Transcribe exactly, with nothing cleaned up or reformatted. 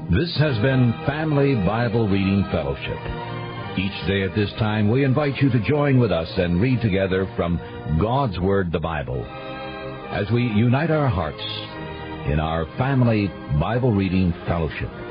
This has been Family Bible Reading Fellowship. Each day at this time, we invite you to join with us and read together from God's Word, the Bible, as we unite our hearts in our Family Bible Reading Fellowship.